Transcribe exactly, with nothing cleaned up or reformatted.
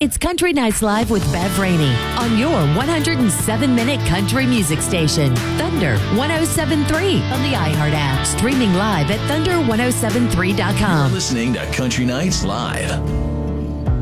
It's Country Nights Live with Bev Rainey on your one hundred seven minute country music station, Thunder one oh seven point three on the iHeart app. Streaming live at thunder ten seventy-three dot com. You're listening to Country Nights Live.